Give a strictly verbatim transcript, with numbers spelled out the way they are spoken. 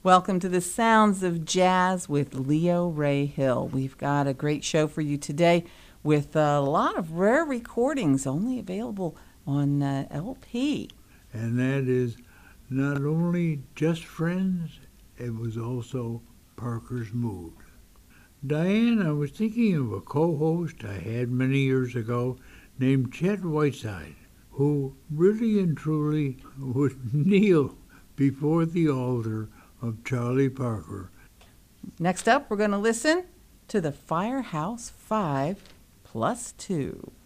Welcome to the Sounds of Jazz with Leo Ray Hill. We've got a great show for you today with a lot of rare recordings only available on uh, L P. And that is not only Just Friends, it was also Parker's Mood. Diane, I was thinking of a co-host I had many years ago named Chet Whiteside, who really and truly would kneel before the altar of Charlie Parker. Next up, we're going to listen to the Firehouse Five plus two.